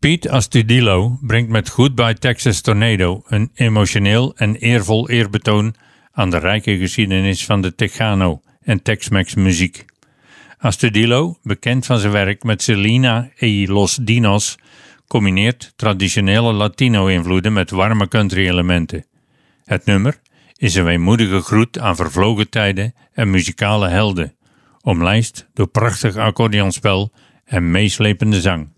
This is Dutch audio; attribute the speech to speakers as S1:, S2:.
S1: Pete Astudillo brengt met Goodbye Texas Tornado een emotioneel en eervol eerbetoon aan de rijke geschiedenis van de Tejano en Tex-Mex muziek. Astudillo, bekend van zijn werk met Selena y Los Dinos, combineert traditionele Latino-invloeden met warme country-elementen. Het nummer is een weemoedige groet aan vervlogen tijden en muzikale helden, omlijst door prachtig accordeonspel en meeslepende zang.